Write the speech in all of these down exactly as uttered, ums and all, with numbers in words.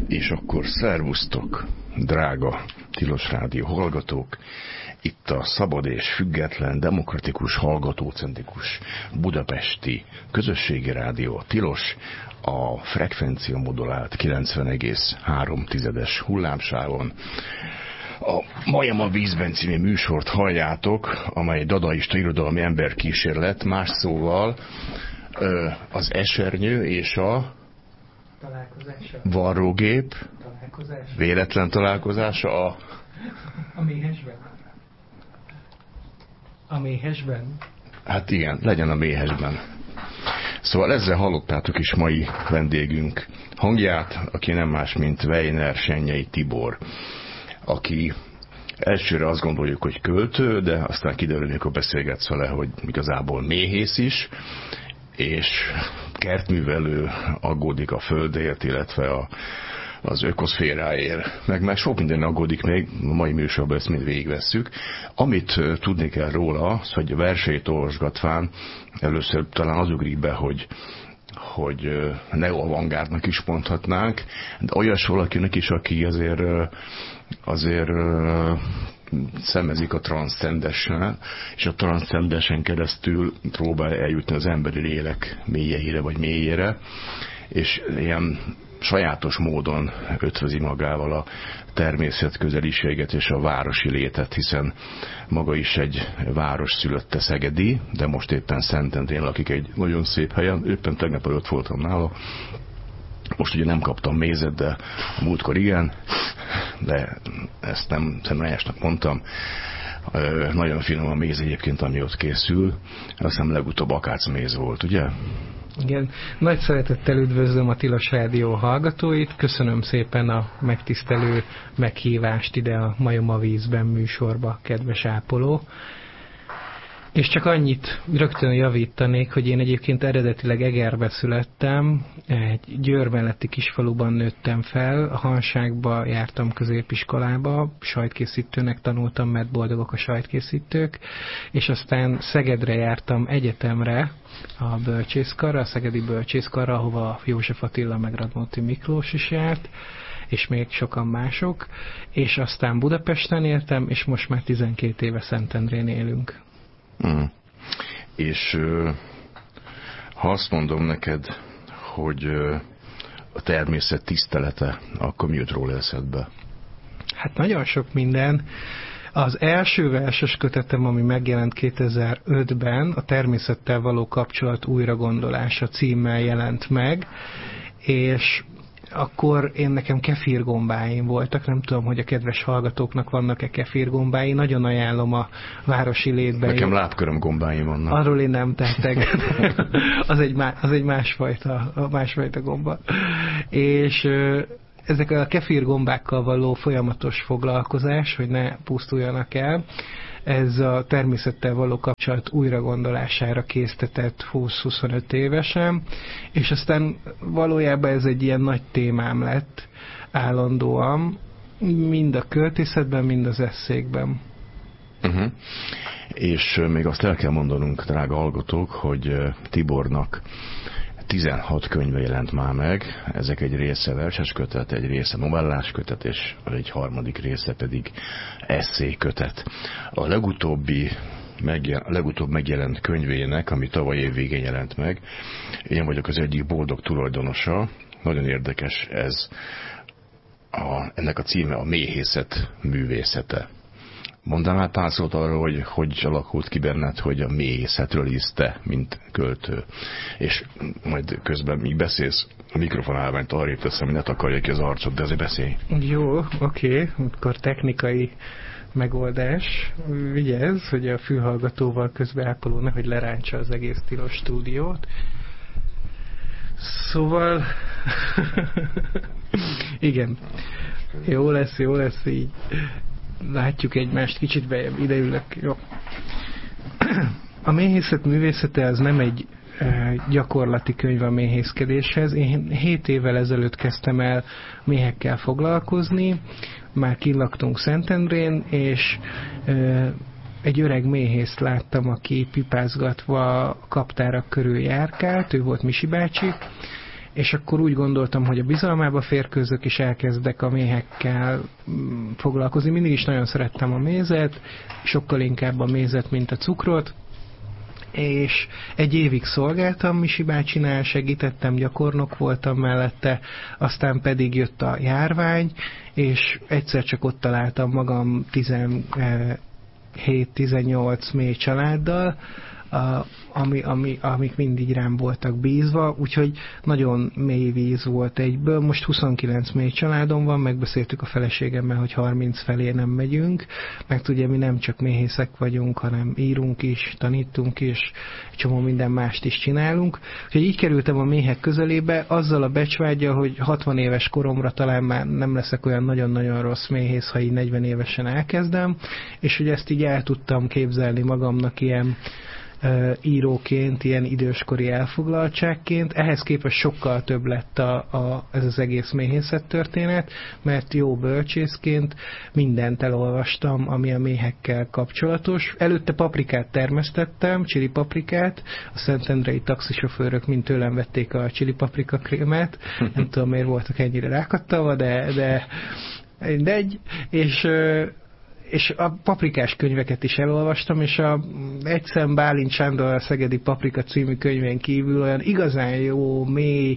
És akkor szervusztok, drága Tilos Rádió hallgatók! Itt a szabad és független, demokratikus, hallgatócentrikus budapesti közösségi rádió Tilos, a frekvencia modulált kilencven egész három tizedes hullámsávon. A Majom a vízben című műsort halljátok, amely dadaista irodalmi emberkísérlet, más szóval az esernyő és a varrógép találkozás. véletlen találkozása a... A méhesben. A méhesben. Hát igen, legyen a méhesben. Szóval ezzel hallottátok is mai vendégünk hangját, aki nem más, mint Weiner Sennyei Tibor, aki elsőre azt gondoljuk, hogy költő, de aztán kiderül, amikor beszélgetsz vele, hogy igazából méhész is, és kertművelő, aggódik a földért, illetve a, az ökoszféráért, meg már sok minden aggódik még, a mai műsorban ezt mind végigvesszük. Amit tudni kell róla, az, hogy verseit olvasgatván először talán az ugrik be, hogy hogy neo-avantgárdnak is mondhatnánk, de olyas valakinek is, aki azért, azért szemezik a transzcendessel, és a transzcendesen keresztül próbál eljutni az emberi lélek mélyeire vagy mélyére, és ilyen sajátos módon ötvözi magával a természetközeliséget és a városi létet, hiszen maga is egy város szülötte szegedi, de most éppen Szentendrén lakik egy nagyon szép helyen, éppen tegnap előtt voltam nála. Most ugye nem kaptam mézet, de a múltkor igen, de ezt nem szemrejásnak mondtam. Nagyon finom a méz egyébként, ami ott készül. Azt hiszem legutóbb akácméz volt, ugye? Igen, nagy szeretettel üdvözlöm a Tilos Rádió hallgatóit, köszönöm szépen a megtisztelő meghívást ide a Majom a vízben műsorba, kedves ápoló. És csak annyit rögtön javítanék, hogy én egyébként eredetileg Egerbe születtem, egy Győr melletti kisfaluban nőttem fel, a Hanságba jártam középiskolába, sajtkészítőnek tanultam, mert boldogok a sajtkészítők, és aztán Szegedre jártam egyetemre, a bölcsészkarra, a szegedi bölcsészkarra, ahova József Attila meg Radnóti Miklós is járt, és még sokan mások, és aztán Budapesten éltem, és most már tizenkét éve Szentendrén élünk. Mm. És ha azt mondom neked, hogy a természet tisztelete, akkor mi jut róla eszedbe? Hát nagyon sok minden. Az első verses kötetem, ami megjelent kétezer-ötben, a természettel való kapcsolat újragondolása címmel jelent meg, és akkor én nekem kefirgombáim voltak, nem tudom, hogy a kedves hallgatóknak vannak-e kefirgombái, nagyon ajánlom a városi létben. Nekem lábköröm gombáim vannak. Arról én nem tettek. az, egy má, az egy másfajta, másfajta gomba. És ezek a kefirgombákkal való folyamatos foglalkozás, hogy ne pusztuljanak el, ez a természettel való kapcsolat újragondolására késztetett húsz-huszonöt évesen, és aztán valójában ez egy ilyen nagy témám lett állandóan, mind a költészetben, mind az esszékben. Uh-huh. És még azt el kell mondanunk, drága hallgatók, hogy Tibornak tizenhat könyve jelent már meg, ezek egy része verses kötet, egy része novellás kötet, és egy harmadik része pedig esszé kötet. A legutóbbi megjel, a legutóbb megjelent könyvének, ami tavaly év végén jelent meg, én vagyok az egyik boldog tulajdonosa, nagyon érdekes ez, a, ennek a címe a méhészet művészete. Mondanál pár szót arról, hogy hogy alakult ki benned, hogy a méhészetről írsz te, mint költő. És majd közben még beszélsz, a mikrofonálványt arra teszem, hogy ne takarja ki az arcod, de azért beszélj. Jó, oké, akkor technikai megoldás. Vigyázz, hogy a fülhallgatóval közben ápoló nehogy lerántsa az egész tilos stúdiót. Szóval... igen. Jó lesz, jó lesz így. Látjuk egymást, kicsit bejebb, ideülök. Jó. A méhészet művészete az nem egy e, gyakorlati könyv a méhészkedéshez. Én hét évvel ezelőtt kezdtem el méhekkel foglalkozni, már kilaktunk Szentendrén, és e, egy öreg méhészt láttam, aki pipázgatva kaptárak körül járkált, ő volt Misi bácsi, és akkor úgy gondoltam, hogy a bizalmába férkőzök, és elkezdek a méhekkel foglalkozni. Mindig is nagyon szerettem a mézet, sokkal inkább a mézet, mint a cukrot, és egy évig szolgáltam Misi bácsinál, segítettem, gyakornok voltam mellette, aztán pedig jött a járvány, és egyszer csak ott találtam magam tizenhét-tizennyolc mély családdal, A, ami, ami, amik mindig rám voltak bízva, úgyhogy nagyon mély víz volt egyből. Most huszonkilenc mély családom van, megbeszéltük a feleségemmel, hogy harminc felé nem megyünk, mert ugye mi nem csak méhészek vagyunk, hanem írunk is, tanítunk is, egy csomó minden mást is csinálunk. Úgyhogy így kerültem a méhek közelébe, azzal a becsvággyal, hogy hatvan éves koromra talán már nem leszek olyan nagyon-nagyon rossz méhész, ha így negyven évesen elkezdem, és hogy ezt így el tudtam képzelni magamnak ilyen íróként, ilyen időskori elfoglaltságként. Ehhez képest sokkal több lett a, a, ez az egész méhészet történet, mert jó bölcsészként mindent elolvastam, ami a méhekkel kapcsolatos. Előtte paprikát termesztettem, csili paprikát, a szentendrei taxisofőrök mind tőlem vették a csili paprika krémet, nem tudom miért voltak ennyire rákattalva, de, de mindegy, és és a paprikás könyveket is elolvastam, és a egyszer Bálint Sándor a Szegedi Paprika című könyvén kívül olyan igazán jó, mély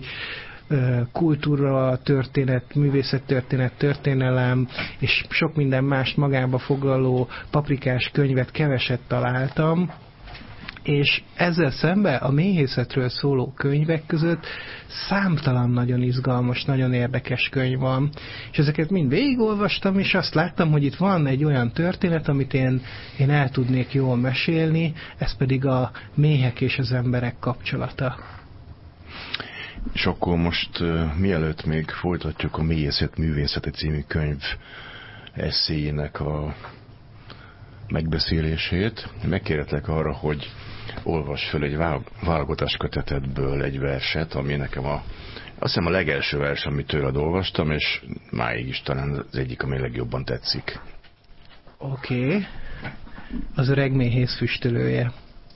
kultúra, történet, művészettörténet, történelem, és sok minden mást magába foglaló paprikás könyvet keveset találtam, és ezzel szemben a méhészetről szóló könyvek között számtalan nagyon izgalmas, nagyon érdekes könyv van. És ezeket mind végigolvastam, és azt láttam, hogy itt van egy olyan történet, amit én, én el tudnék jól mesélni, ez pedig a méhek és az emberek kapcsolata. És akkor most uh, mielőtt még folytatjuk a Méhészet művészete című könyv eszéjének a megbeszélését, megkérhetlek arra, hogy olvass fel egy válogatás kötetetből egy verset, ami nekem a, azt hiszem a legelső vers, amit tőled olvastam, és máig is talán az egyik, ami legjobban tetszik. Oké. Okay. Az öreg méhész füstölője.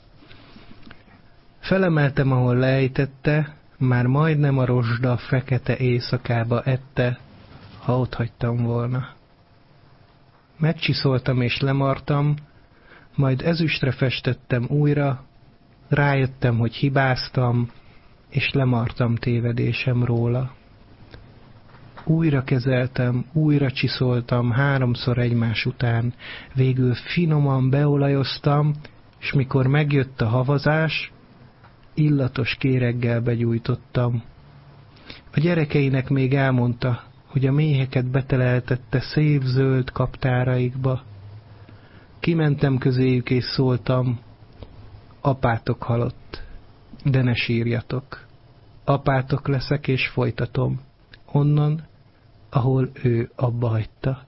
Felemeltem, ahol lejtette, már majdnem a rozsda fekete éjszakába ette, ha ott hagytam volna. Megcsiszoltam és lemartam, majd ezüstre festettem újra, rájöttem, hogy hibáztam, és lemartam tévedésem róla. Újra kezeltem, újra csiszoltam, háromszor egymás után, végül finoman beolajoztam, és mikor megjött a havazás, illatos kéreggel begyújtottam. A gyerekeinek még elmondta, hogy a méheket beteleltette szép zöld kaptáraikba. Kimentem közéjük és szóltam, apátok halott, de ne sírjatok. Apátok leszek és folytatom, onnan, ahol ő abba hagyta.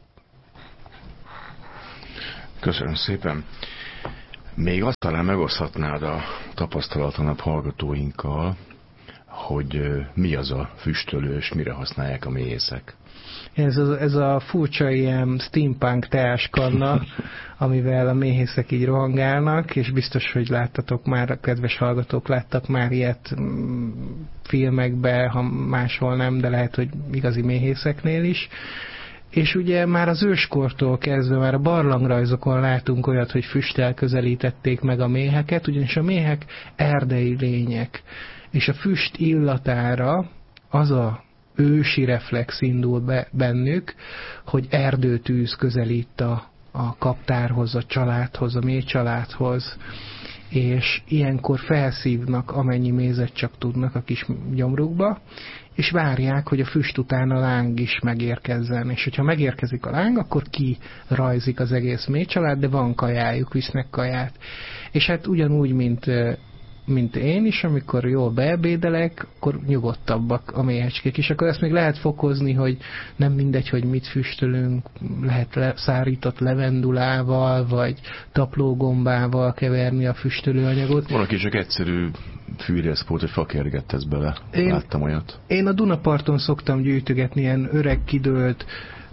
Köszönöm szépen. Még azt talán megoszthatnád a tapasztalatonabb hallgatóinkkal, hogy mi az a füstölő, és mire használják a méhészek. Ez a, ez a furcsa ilyen steampunk teáskanna, amivel a méhészek így rohangálnak, és biztos, hogy láttatok már, a kedves hallgatók láttak már ilyet filmekbe, ha máshol nem, de lehet, hogy igazi méhészeknél is. És ugye már az őskortól kezdve, már a barlangrajzokon látunk olyat, hogy füsttel közelítették meg a méheket, ugyanis a méhek erdei lények. És a füst illatára az a ősi reflex indul be bennük, hogy erdőtűz közelít a, a kaptárhoz, a családhoz, a mély családhoz, és ilyenkor felszívnak amennyi mézet csak tudnak a kis gyomrukba, és várják, hogy a füst után a láng is megérkezzen. És hogyha megérkezik a láng, akkor kirajzik az egész mély család, de van kajájuk, visznek kaját. És hát ugyanúgy, mint mint én is, amikor jól beebédelek, akkor nyugodtabbak a méhecskék. És akkor ezt még lehet fokozni, hogy nem mindegy, hogy mit füstölünk, lehet le, szárított levendulával, vagy taplógombával keverni a füstölőanyagot. Van, aki csak egyszerű fűrészpót, vagy fakerget tesz bele. Én, Láttam olyat. Én a Dunaparton szoktam gyűjtögetni ilyen öreg, kidőlt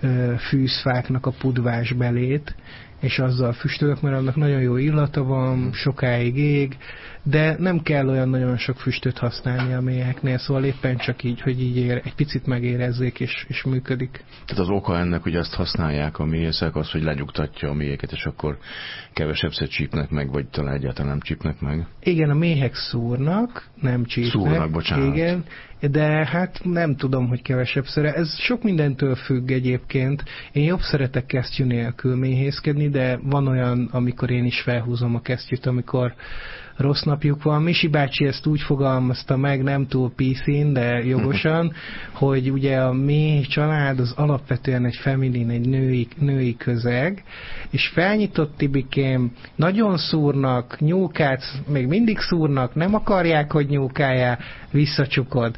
fűzfáknak a pudvás belét, és azzal füstölök, mert annak nagyon jó illata van, sokáig ég, de nem kell olyan nagyon sok füstöt használni a méheknél, szóval éppen csak így, hogy így ér, egy picit megérezzék, és, és működik. Tehát az oka ennek, hogy ezt használják a méhészek, az, hogy lenyugtatja a méheket, és akkor kevesebbszer csípnek meg, vagy talán egyáltalán nem csípnek meg. Igen, a méhek szúrnak, nem csípnek. Szúrnak, bocsánat. Igen, de hát nem tudom, hogy kevesebbszer. Ez sok mindentől függ egyébként. Én jobb szeretek kesztyű nélkül méhészkedni, de van olyan, amikor én is felhúzom a kesztyűt, amikor rossz napjuk van. Misi bácsi ezt úgy fogalmazta meg, nem túl píszín, de jogosan, hogy ugye a méh család az alapvetően egy feminin, egy női, női közeg, és felnyitott Tibikém, nagyon szúrnak, nyúlkát még mindig szúrnak, nem akarják, hogy nyúlkáljál, visszacsukod.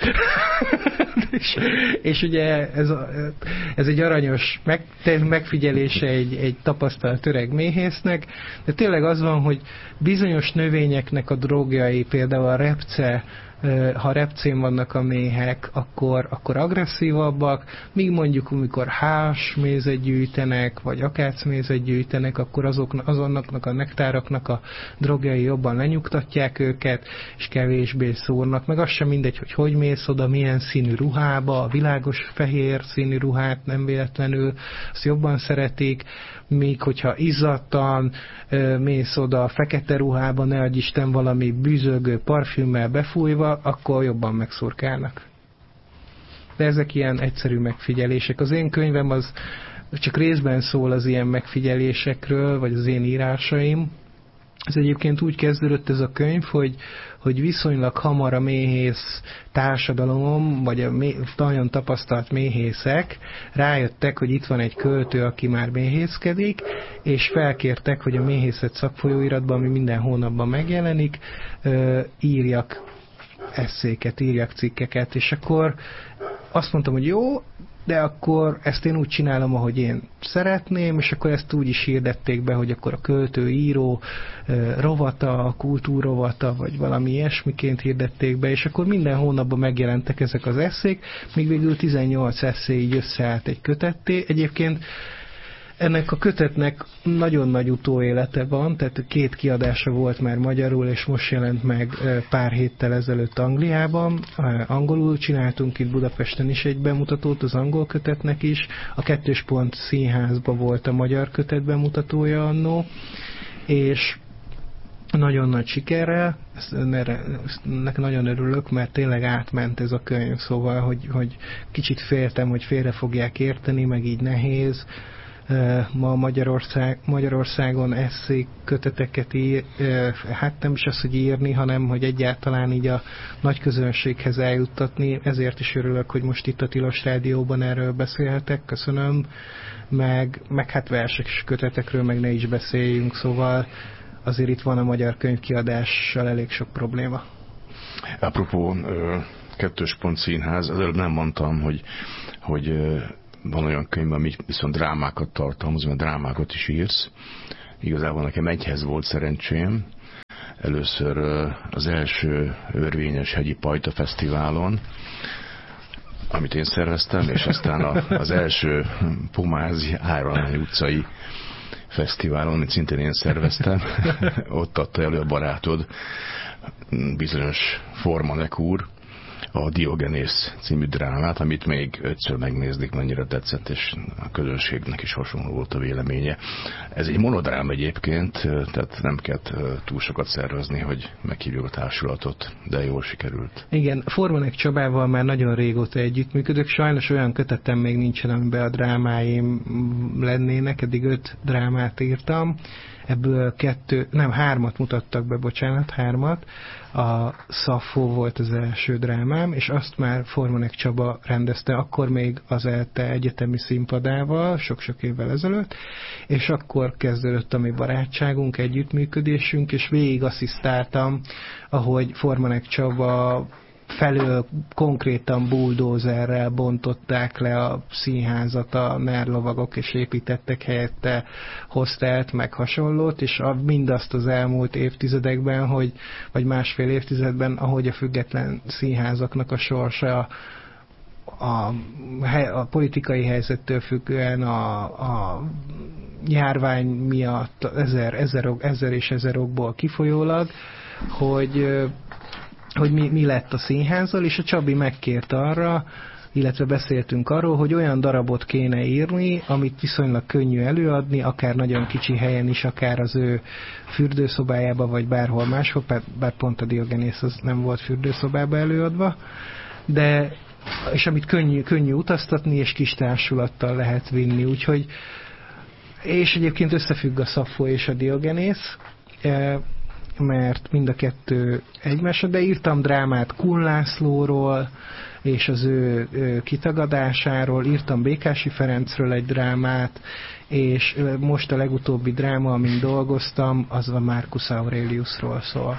és, és ugye ez, a, ez egy aranyos meg, megfigyelése egy, egy tapasztalt öreg méhésznek, de tényleg az van, hogy bizonyos növényeknek a drogjai, például a repce, ha repcén vannak a méhek, akkor, akkor agresszívabbak, míg mondjuk, amikor hásmézet gyűjtenek, vagy akácmézet gyűjtenek, akkor azok, azonnak a nektáraknak a drogjai jobban lenyugtatják őket, és kevésbé szórnak. Meg az sem mindegy, hogy hogy mész oda, milyen színű ruhába, a világos fehér színű ruhát nem véletlenül, azt jobban szeretik, míg hogyha izzadtan mész oda a fekete ruhában, ne adj Isten valami bűzölgő parfümmel befújva, akkor jobban megszurkálnak. De ezek ilyen egyszerű megfigyelések. Az én könyvem az csak részben szól az ilyen megfigyelésekről, vagy az én írásaim. Ez egyébként úgy kezdődött ez a könyv, hogy, hogy viszonylag hamar a méhész társadalom, vagy a mé, nagyon tapasztalt méhészek rájöttek, hogy itt van egy költő, aki már méhészkedik, és felkértek, hogy a méhészet szakfolyóiratban, ami minden hónapban megjelenik, írjak esszéket, írjak cikkeket, és akkor azt mondtam, hogy jó, de akkor ezt én úgy csinálom, ahogy én szeretném, és akkor ezt úgy is hirdették be, hogy akkor a költő, író rovata, kultúrrovata, vagy valami ilyesmiként hirdették be, és akkor minden hónapban megjelentek ezek az esszék, míg végül tizennyolc esszé így összeállt egy kötetté. Egyébként ennek a kötetnek nagyon nagy utóélete van, tehát két kiadása volt már magyarul, és most jelent meg pár héttel ezelőtt Angliában. Angolul csináltunk itt Budapesten is egy bemutatót az angol kötetnek is. A Kettős Pont Színházban volt a magyar kötet bemutatója annó, és nagyon nagy sikerrel, ennek nagyon örülök, mert tényleg átment ez a könyv, szóval, hogy, hogy kicsit féltem, hogy félre fogják érteni, meg így nehéz. Ma Magyarország, Magyarországon esszék köteteket ír, hát nem is az, hogy írni, hanem hogy egyáltalán így a nagy közönséghez eljuttatni. Ezért is örülök, hogy most itt a Tilos Rádióban erről beszélhetek, köszönöm, meg, meg hát versek és kötetekről meg ne is beszéljünk, szóval azért itt van a magyar könyvkiadással elég sok probléma. Apropó Kettős Pont Színház, előbb nem mondtam, hogy, hogy van olyan könyv, ami viszont drámákat tartalmaz, mert drámákat is írsz. Igazából nekem egyhez volt szerencsém. Először az első Örvényes Hegyi Pajta Fesztiválon, amit én szerveztem, és aztán az első Pomázi Áron utcai fesztiválon, amit szintén én szerveztem. Ott adta elő a barátod, bizonyos Formanek úr, a Diogenész című drámát, amit még ötször megnézdik, mennyire tetszett, és a közönségnek is hasonló volt a véleménye. Ez egy monodrám egyébként, tehát nem kell túl sokat szervezni, hogy meghívjuk a társulatot, de jól sikerült. Igen, Formanek Csabával már nagyon régóta együttműködök, sajnos olyan kötetem még nincsen, amiben a drámáim lennének, eddig öt drámát írtam, ebből kettő, nem, hármat mutattak be, bocsánat, hármat. A Szaffó volt az első drámám, és azt már Formanek Csaba rendezte, akkor még az é té egyetemi színpadával, sok-sok évvel ezelőtt, és akkor kezdődött a mi barátságunk, együttműködésünk, és végig asszisztáltam, ahogy Formanek Csaba felől konkrétan bulldózerrel bontották le a színházat a nerlovagok, és építettek helyette hostelt, meg hasonlót, és a, mindazt az elmúlt évtizedekben, hogy, vagy másfél évtizedben, ahogy a független színházaknak a sorsa a, a politikai helyzettől függően, a, a járvány miatt, ezer, ezer, ezer és ezer okból kifolyólag, hogy, hogy mi, mi lett a színházzal, és a Csabi megkért arra, illetve beszéltünk arról, hogy olyan darabot kéne írni, amit viszonylag könnyű előadni, akár nagyon kicsi helyen is, akár az ő fürdőszobájába, vagy bárhol máshol, bár pont a Diogenész az nem volt fürdőszobába előadva, de és amit könnyű, könnyű utaztatni, és kis társulattal lehet vinni, úgyhogy és egyébként összefügg a Szaffo és a Diogenész, mert mind a kettő egymásra, de írtam drámát Kun Lászlóról, és az ő, ő kitagadásáról, írtam Békási Ferencről egy drámát, és most a legutóbbi dráma, amin dolgoztam, az a Marcus Aureliusról szól.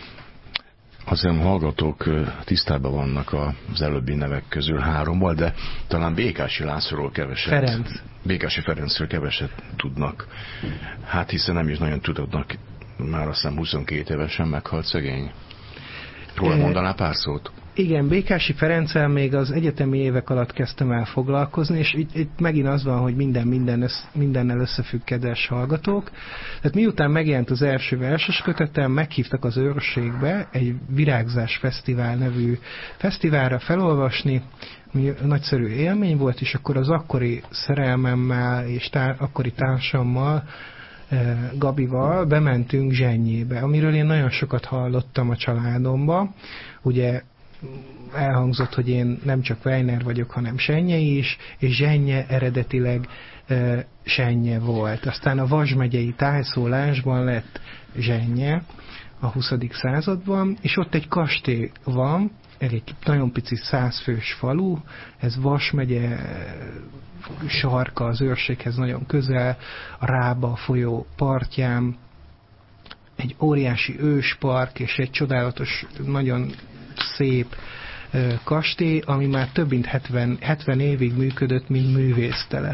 Azért hallgatók tisztában vannak az előbbi nevek közül hárommal, de talán Békási Lászlóról keveset. Ferenc. Békási Ferencről keveset tudnak. Hát hiszen nem is nagyon tudnak, már azt hiszem huszonkét évesen meghalt szegény. Róla mondaná pár szót? Igen, Békási Ferenccel még az egyetemi évek alatt kezdtem el foglalkozni, és itt, itt megint az van, hogy minden, minden össz, mindennel összefügg, kedves hallgatók. Tehát miután megjelent az első verses kötetem, meghívtak az Őrségbe egy Virágzás Fesztivál nevű fesztiválra felolvasni, ami nagyszerű élmény volt, és akkor az akkori szerelmemmel és tá- akkori társammal, Gabival bementünk Zsennyébe, amiről én nagyon sokat hallottam a családomba. Ugye elhangzott, hogy én nem csak Weiner vagyok, hanem Sennyei is, és Zsennye eredetileg e, Sennye volt. Aztán a Vas megyei tájszólásban lett Zsennye a huszadik században, és ott egy kastély van, egy nagyon pici százfős falu, ez Vas megye sarka, az Őrséghez nagyon közel, a Rába folyó partján, egy óriási őspark, és egy csodálatos, nagyon szép kastély, ami már több mint hetven, hetven évig működött, mint művésztelep.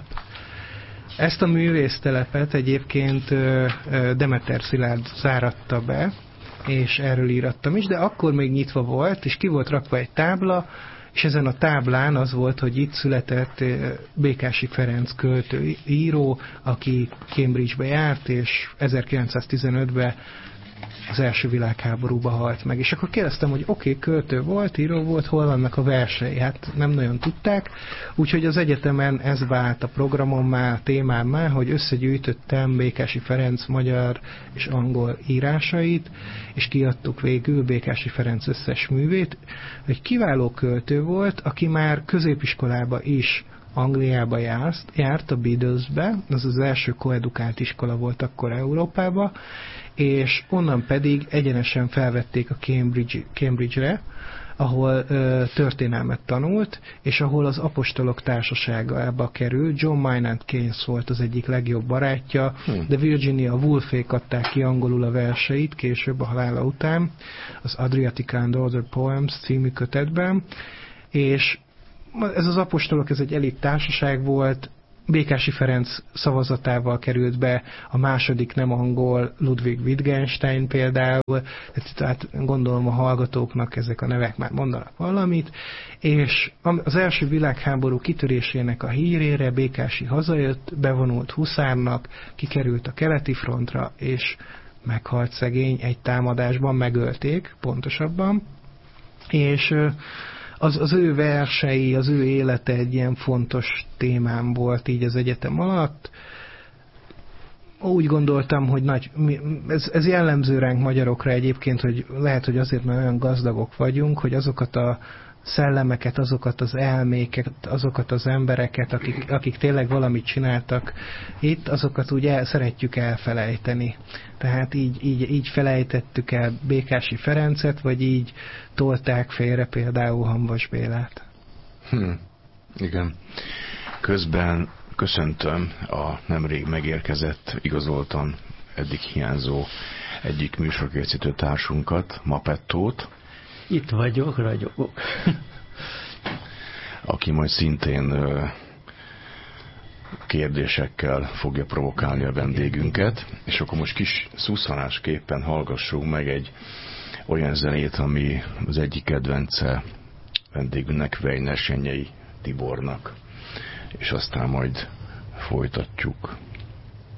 Ezt a művésztelepet egyébként Demeter Szilárd záratta be, és erről írattam is, de akkor még nyitva volt, és ki volt rakva egy tábla, és ezen a táblán az volt, hogy itt született Békási Ferenc költő, író, aki Cambridge-be járt, és ezerkilencszáztizenötben az első világháborúba halt meg. És akkor kérdeztem, hogy oké, okay, költő volt, író volt, hol vannak a versei? Hát nem nagyon tudták, úgyhogy az egyetemen ez vált a programommá, témámmá, hogy összegyűjtöttem Békási Ferenc magyar és angol írásait, és kiadtuk végül Békási Ferenc összes művét. Egy kiváló költő volt, aki már középiskolába is Angliába járt, járt a Beatlesbe, az az első koedukált iskola volt akkor Európában, és onnan pedig egyenesen felvették a Cambridge, Cambridge-re, ahol ö, történelmet tanult, és ahol az apostolok társaságába került. John Maynard Keynes volt az egyik legjobb barátja, hmm. de Virginia Woolfék adták ki angolul a verseit később a halála után, az Adriatic and Other Poems című kötetben, és ez az apostolok, ez egy elit társaság volt, Békási Ferenc szavazatával került be a második nem angol Ludwig Wittgenstein például, tehát gondolom a hallgatóknak ezek a nevek már mondanak valamit, és az első világháború kitörésének a hírére Békási hazajött, bevonult huszárnak, kikerült a keleti frontra, és meghalt szegény egy támadásban, megölték pontosabban, és Az, az ő versei, az ő élete egy ilyen fontos témám volt így az egyetem alatt. Úgy gondoltam, hogy nagy, ez, ez jellemző ránk magyarokra egyébként, hogy lehet, hogy azért, mert olyan gazdagok vagyunk, hogy azokat a szellemeket, azokat az elméket, azokat az embereket, akik, akik tényleg valamit csináltak itt, azokat úgy el, szeretjük elfelejteni. Tehát így, így, így felejtettük el Békási Ferencet, vagy így tolták félre például Hamvas Bélát. Hm, igen. Közben köszöntöm a nemrég megérkezett, igazoltan eddig hiányzó egyik műsorkészítő társunkat, Mapettót. Itt vagyok, ragyogok. Aki majd szintén kérdésekkel fogja provokálni a vendégünket, és akkor most kis szusszanásképpen hallgassunk meg egy olyan zenét, ami az egyik kedvence vendégünknek, Weiner Sennyei Tibornak, és aztán majd folytatjuk.